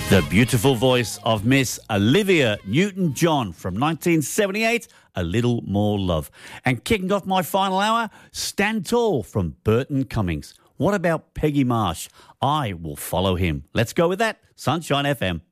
The beautiful voice of Miss Olivia Newton-John from 1978, A Little More Love. And kicking off my final hour, Stand Tall from Burton Cummings. What about Peggy Marsh? I Will Follow Him. Let's go with that. Sunshine FM.